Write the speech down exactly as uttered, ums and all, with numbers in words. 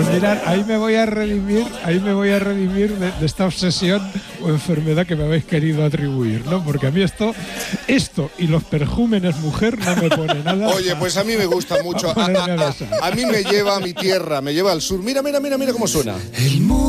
mirad, ahí me voy a redimir, ahí me voy a redimir de, de esta obsesión o enfermedad que me habéis querido atribuir, ¿no? Porque a mí esto, esto y los perjúmenes mujer no me pone nada. Oye, pues a mí me gusta mucho. A, a, a, a mí me lleva a mi tierra, me lleva al sur. Mira, mira, mira, mira cómo suena. El